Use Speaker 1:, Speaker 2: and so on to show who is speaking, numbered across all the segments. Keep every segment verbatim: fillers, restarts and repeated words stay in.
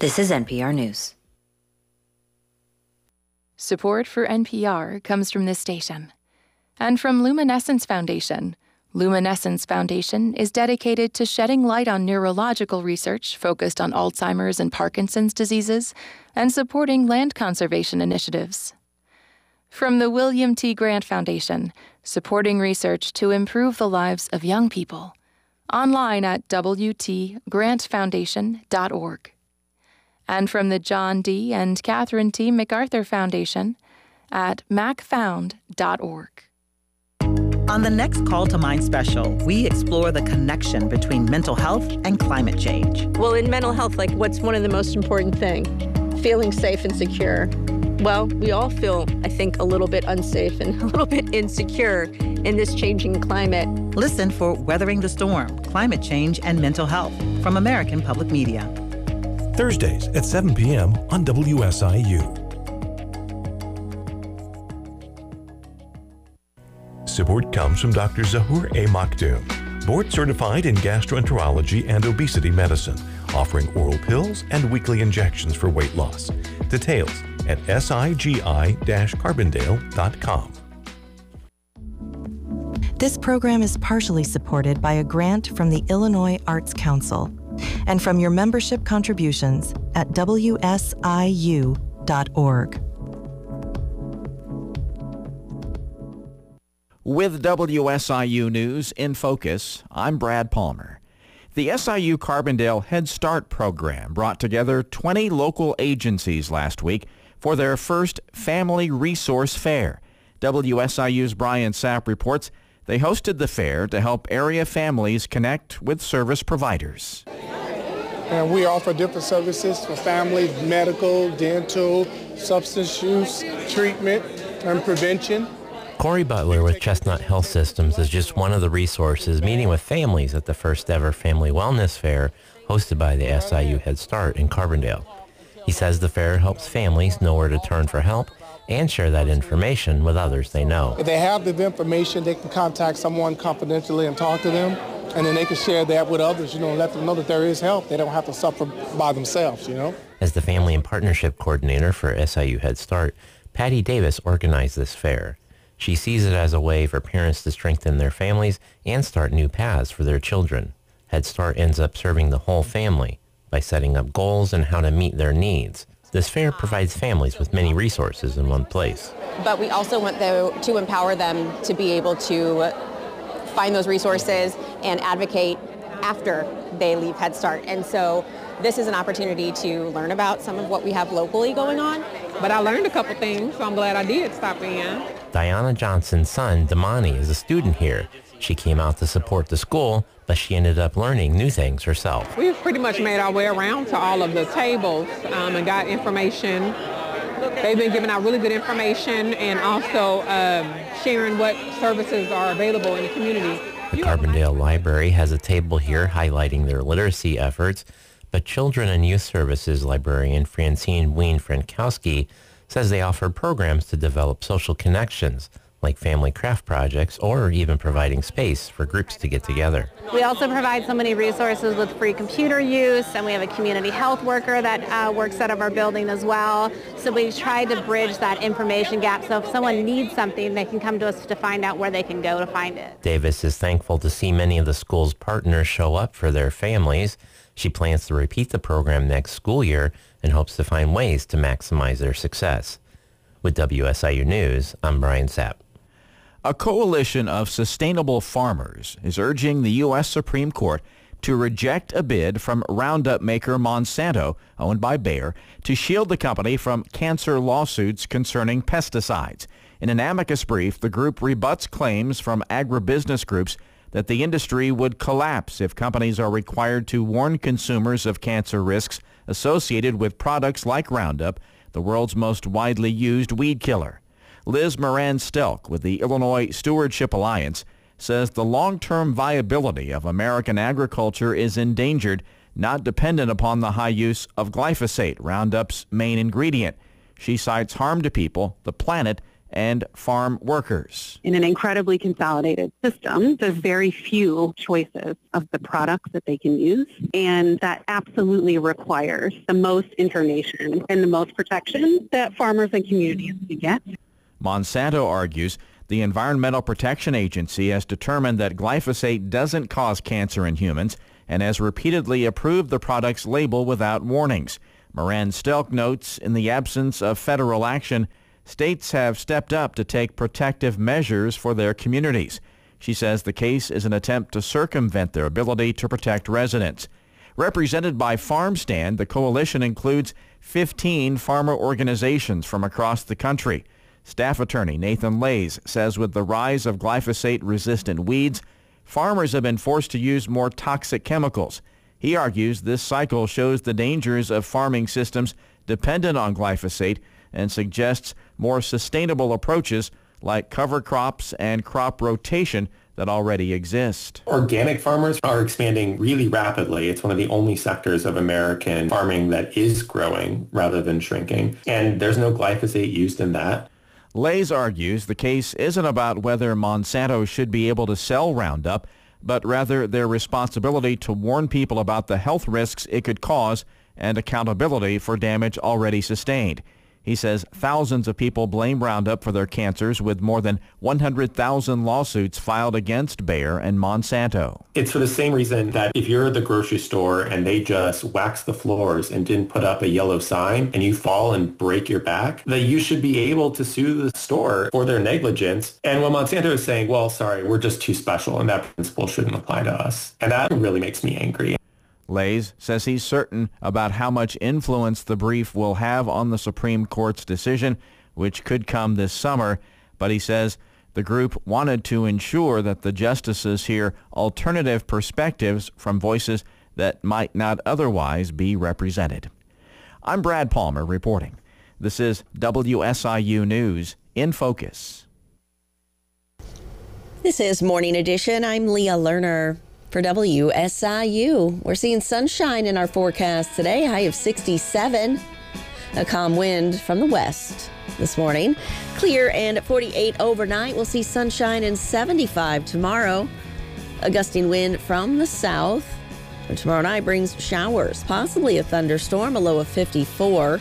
Speaker 1: This is N P R News.
Speaker 2: Support for N P R comes from this station and from Luminescence Foundation. Luminescence Foundation is dedicated to shedding light on neurological research focused on Alzheimer's and Parkinson's diseases and supporting land conservation initiatives. From the William T. Grant Foundation, supporting research to improve the lives of young people. Online at w t grant foundation dot org. And from the John D. and Catherine T. MacArthur Foundation at mac found dot org.
Speaker 3: On the next Call to Mind special, we explore the connection between mental health and climate change.
Speaker 4: Well, in mental health, like what's one of the most important things? Feeling safe and secure. Well, we all feel, I think, a little bit unsafe and a little bit insecure in this changing climate.
Speaker 3: Listen for Weathering the Storm, Climate Change and Mental Health from American Public Media.
Speaker 5: Thursdays at seven p.m. on W S I U. Support comes from Doctor Zahur A. Maktoum, board-certified in gastroenterology and obesity medicine, offering oral pills and weekly injections for weight loss. Details at sigi dash carbondale dot com.
Speaker 6: This program is partially supported by a grant from the Illinois Arts Council and from your membership contributions at w s i u dot org.
Speaker 7: With W S I U News in Focus, I'm Brad Palmer. The S I U Carbondale Head Start program brought together twenty local agencies last week for their first Family Resource Fair. W S I U's Brian Sapp reports they hosted the fair to help area families connect with service providers.
Speaker 8: And we offer different services for family, medical, dental, substance use, treatment, and prevention.
Speaker 9: Corey Butler with Chestnut Health Systems is just one of the resources meeting with families at the first ever Family Wellness Fair hosted by the S I U Head Start in Carbondale. He says the fair helps families know where to turn for help and share that information with others they know.
Speaker 8: If they have the information, they can contact someone confidentially and talk to them, and then they can share that with others, you know, let them know that there is help. They don't have to suffer by themselves, you know.
Speaker 9: As the Family and Partnership Coordinator for S I U Head Start, Patty Davis organized this fair. She sees it as a way for parents to strengthen their families and start new paths for their children. Head Start ends up serving the whole family by setting up goals and how to meet their needs. This fair provides families with many resources in one place.
Speaker 10: But we also want though, to empower them to be able to find those resources and advocate after they leave Head Start. And so this is an opportunity to learn about some of what we have locally going on.
Speaker 11: But I learned a couple things, so I'm glad I did stop in.
Speaker 9: Diana Johnson's son, Damani, is a student here. She came out to support the school, but she ended up learning new things herself.
Speaker 11: We've pretty much made our way around to all of the tables um, and got information. They've been giving out really good information and also um, sharing what services are available in the community.
Speaker 9: The Carbondale Library has a table here highlighting their literacy efforts, but Children and Youth Services librarian Francine Wien-Frankowski says they offer programs to develop social connections, like family craft projects or even providing space for groups to get together.
Speaker 12: We also provide so many resources with free computer use, and we have a community health worker that uh, works out of our building as well. So we try to bridge that information gap, so if someone needs something, they can come to us to find out where they can go to find it.
Speaker 9: Davis is thankful to see many of the school's partners show up for their families. She plans to repeat the program next school year and hopes to find ways to maximize their success. With W S I U News, I'm Brian Sapp.
Speaker 7: A coalition of sustainable farmers is urging the U S Supreme Court to reject a bid from Roundup maker Monsanto, owned by Bayer, to shield the company from cancer lawsuits concerning pesticides. In an amicus brief, the group rebuts claims from agribusiness groups that the industry would collapse if companies are required to warn consumers of cancer risks associated with products like Roundup, the world's most widely used weed killer. Liz Moran-Stelk with the Illinois Stewardship Alliance says the long-term viability of American agriculture is endangered, not dependent upon the high use of glyphosate, Roundup's main ingredient. She cites harm to people, the planet, and farm workers.
Speaker 1: In an incredibly consolidated system, there's very few choices of the products that they can use, and that absolutely requires the most information and the most protection that farmers and communities can get.
Speaker 7: Monsanto argues the Environmental Protection Agency has determined that glyphosate doesn't cause cancer in humans and has repeatedly approved the product's label without warnings. Moran Stelk notes, in the absence of federal action, states have stepped up to take protective measures for their communities. She says the case is an attempt to circumvent their ability to protect residents. Represented by FarmStand, the coalition includes fifteen farmer organizations from across the country. Staff attorney Nathan Lays says with the rise of glyphosate-resistant weeds, farmers have been forced to use more toxic chemicals. He argues this cycle shows the dangers of farming systems dependent on glyphosate and suggests more sustainable approaches like cover crops and crop rotation that already exist.
Speaker 13: Organic farmers are expanding really rapidly. It's one of the only sectors of American farming that is growing rather than shrinking, and there's no glyphosate used in that.
Speaker 7: Lays argues the case isn't about whether Monsanto should be able to sell Roundup, but rather their responsibility to warn people about the health risks it could cause and accountability for damage already sustained. He says thousands of people blame Roundup for their cancers, with more than one hundred thousand lawsuits filed against Bayer and Monsanto.
Speaker 13: It's for the same reason that if you're at the grocery store and they just wax the floors and didn't put up a yellow sign and you fall and break your back, that you should be able to sue the store for their negligence. And when Monsanto is saying, well, sorry, we're just too special and that principle shouldn't apply to us. And that really makes me angry.
Speaker 7: Lays says he's certain about how much influence the brief will have on the Supreme Court's decision, which could come this summer, but he says the group wanted to ensure that the justices hear alternative perspectives from voices that might not otherwise be represented. I'm Brad Palmer reporting. This is W S I U News in Focus.
Speaker 14: This is Morning Edition. I'm Leah Lerner. For W S I U, we're seeing sunshine in our forecast today, high of sixty-seven. A calm wind from the west this morning. Clear and at forty-eight overnight. We'll see sunshine and seventy-five tomorrow. A gusting wind from the south. And tomorrow night brings showers, possibly a thunderstorm, a low of fifty-four.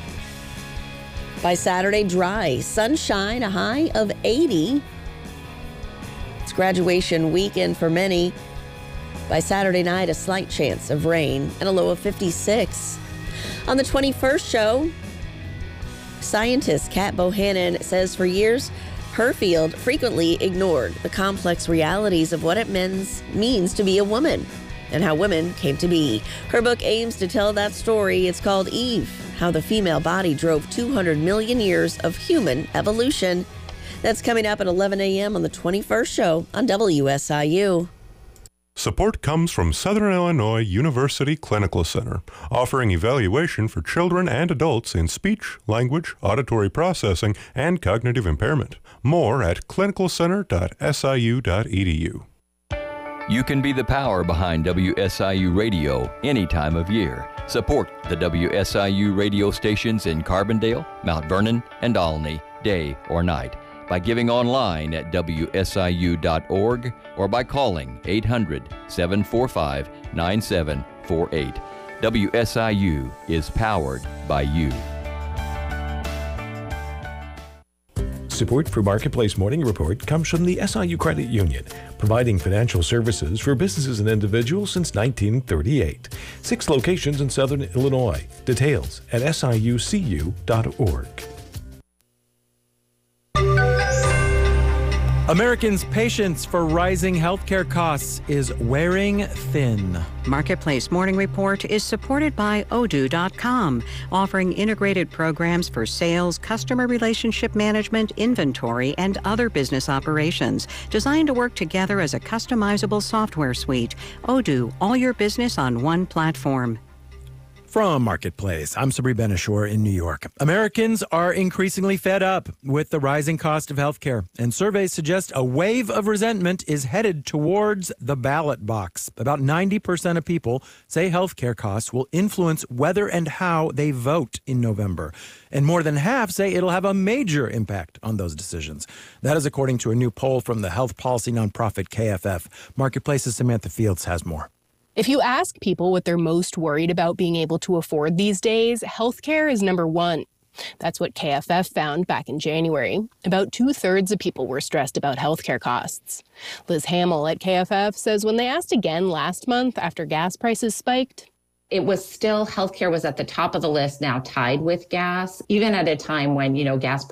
Speaker 14: By Saturday, dry. Sunshine, a high of eighty. It's graduation weekend for many. By Saturday night, a slight chance of rain and a low of fifty-six. On the twenty-first show, scientist Kat Bohannon says for years, her field frequently ignored the complex realities of what it means, means to be a woman and how women came to be. Her book aims to tell that story. It's called Eve, How the Female Body Drove two hundred million Years of Human Evolution. That's coming up at eleven a.m. on the twenty-first show on W S I U.
Speaker 15: Support comes from Southern Illinois University Clinical Center, offering evaluation for children and adults in speech, language, auditory processing, and cognitive impairment. More at clinical center dot s i u dot e d u.
Speaker 16: You can be the power behind W S I U Radio any time of year. Support the W S I U radio stations in Carbondale, Mount Vernon, and Olney, day or night, by giving online at W S I U dot org or by calling eight hundred, seven four five, nine seven four eight. W S I U is powered by you.
Speaker 5: Support for Marketplace Morning Report comes from the S I U Credit Union, providing financial services for businesses and individuals since nineteen thirty-eight. Six locations in Southern Illinois. Details at S I U C U dot org.
Speaker 17: Americans' patience for rising healthcare costs is wearing thin.
Speaker 18: Marketplace Morning Report is supported by Odoo dot com, offering integrated programs for sales, customer relationship management, inventory, and other business operations, designed to work together as a customizable software suite. Odoo, all your business on one platform.
Speaker 17: From Marketplace, I'm Sabri Ben-Achour in New York. Americans are increasingly fed up with the rising cost of healthcare, and surveys suggest a wave of resentment is headed towards the ballot box. About ninety percent of people say healthcare costs will influence whether and how they vote in November, and more than half say it'll have a major impact on those decisions. That is according to a new poll from the health policy nonprofit K F F. Marketplace's Samantha Fields has more.
Speaker 19: If you ask people what they're most worried about being able to afford these days, healthcare is number one. That's what K F F found back in January. About two-thirds of people were stressed about healthcare costs. Liz Hamill at K F F says when they asked again last month after gas prices spiked,
Speaker 20: it was still, healthcare was at the top of the list, now tied with gas, even at a time when, you know, gas